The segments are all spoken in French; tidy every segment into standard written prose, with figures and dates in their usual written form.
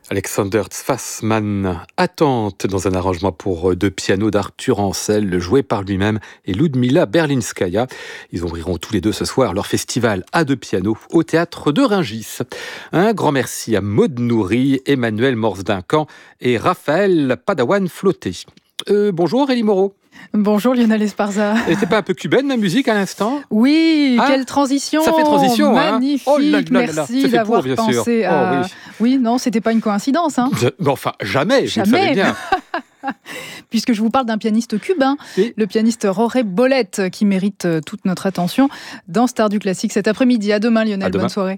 Alexander Zwassmann, Attente, dans un arrangement pour deux pianos d'Arthur Ancel, joué par lui-même et Ludmila Berlinskaya. Ils ouvriront tous les deux ce soir leur festival à deux pianos au théâtre de Rungis. Un grand merci à Maud Nourri, Emmanuel Morse-Duncan et Raphaël Padawan-Flotté. Bonjour Élie Moreau. Bonjour Lionel Esparza. Et c'est pas un peu cubaine ma musique à l'instant ? Oui, quelle transition. Ça fait transition, magnifique. Oh là là là, merci d'avoir pensé à... Oui, non, c'était pas une coïncidence. Enfin, jamais, je le savais bien. Puisque je vous parle d'un pianiste cubain, le pianiste Jorge Bolette, qui mérite toute notre attention dans Stars du Classique cet après-midi. À demain Lionel, bonne soirée.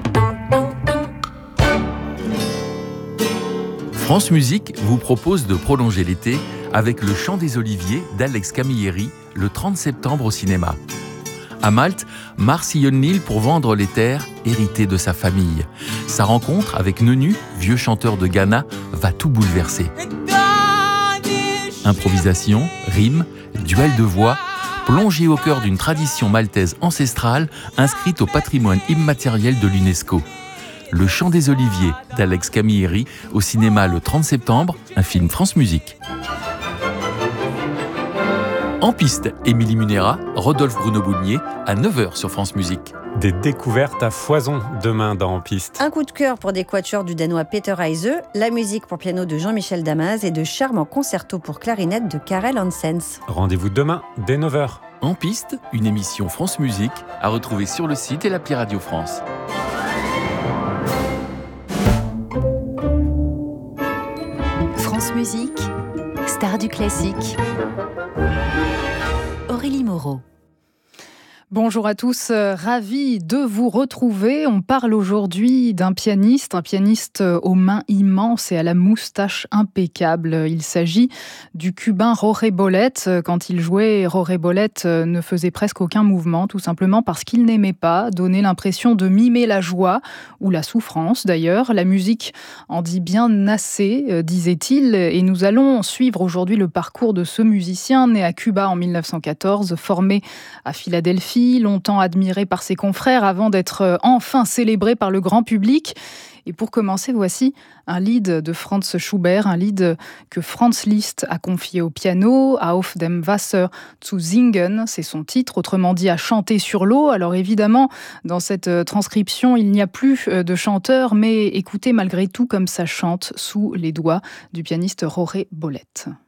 France Musique vous propose de prolonger l'été avec Le Chant des Oliviers d'Alex Camilleri le 30 septembre au cinéma. À Malte, Mars sillonne l'île pour vendre les terres héritées de sa famille. Sa rencontre avec Nenu, vieux chanteur de Ghana, va tout bouleverser. Improvisation, rimes, duel de voix, plongé au cœur d'une tradition maltaise ancestrale inscrite au patrimoine immatériel de l'UNESCO. Le Chant des Oliviers d'Alex Camilleri au cinéma le 30 septembre, un film France Musique. En piste, Émilie Munera, Rodolphe Bruno-Boulnier à 9h sur France Musique. Des découvertes à foison demain dans En piste. Un coup de cœur pour des quatuors du Danois Peter Heise, la musique pour piano de Jean-Michel Damas et de charmants concertos pour clarinette de Karel Hansens. Rendez-vous demain dès 9h. En piste, une émission France Musique à retrouver sur le site et l'appli Radio France. France Musique, Stars du Classique. Aurélie Moreau. Bonjour à tous, ravi de vous retrouver. On parle aujourd'hui d'un pianiste, aux mains immenses et à la moustache impeccable. Il s'agit du cubain Jorge Bolette. Quand il jouait, Jorge Bolette ne faisait presque aucun mouvement, tout simplement parce qu'il n'aimait pas donner l'impression de mimer la joie, ou la souffrance d'ailleurs. La musique en dit bien assez, disait-il, et nous allons suivre aujourd'hui le parcours de ce musicien né à Cuba en 1914, formé à Philadelphie, longtemps admiré par ses confrères avant d'être enfin célébré par le grand public. Et pour commencer, voici un lied de Franz Schubert, un lied que Franz Liszt a confié au piano, Auf dem Wasser zu singen, c'est son titre, autrement dit à chanter sur l'eau. Alors évidemment, dans cette transcription, il n'y a plus de chanteur, mais écoutez malgré tout comme ça chante sous les doigts du pianiste Jorge Bolette.